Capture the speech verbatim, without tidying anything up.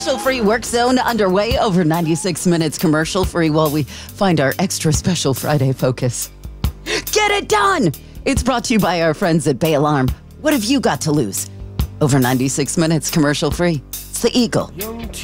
Free work zone underway. Over ninety-six minutes commercial free while we find our extra special Friday focus. Get it done! It's brought to you by our friends at Bay Alarm. What have you got to lose? Over ninety-six minutes commercial free. It's the Eagle.